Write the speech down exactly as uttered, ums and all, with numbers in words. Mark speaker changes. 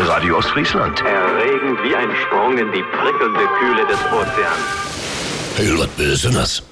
Speaker 1: Radio Ostfriesland.
Speaker 2: Erregend wie ein Sprung in die prickelnde Kühle des Ozeans.
Speaker 1: Hey, was bist du das?